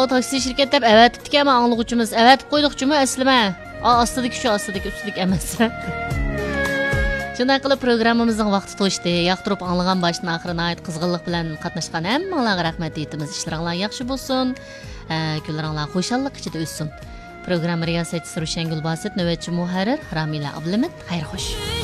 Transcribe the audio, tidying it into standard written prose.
Aa taksi şirket deb əvətibdik ama anlıqçımız. Əvətib qoyduqçumu əslime. Astidiki şu astidiki üstidiki emas. Şunday qilib programmamızning vaqti to'shdi. Yoqtirib anglagan boshdan oxirini ayt qizg'inlik bilan qatnashgan hammalarga rahmat aytamiz. Ishlaringlar yaxshi bo'lsin. Kunlaringlar xushallik ichida o'tsin. Program riyosatchisi Rushan Gulbasit, navbatchi muharrir Ramila Ablamat. Xayr xo'sh.